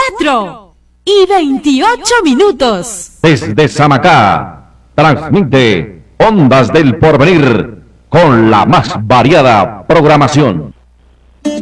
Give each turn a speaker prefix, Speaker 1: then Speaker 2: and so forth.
Speaker 1: 4:28.
Speaker 2: Desde Samacá, transmite Ondas del Porvenir con la más variada programación.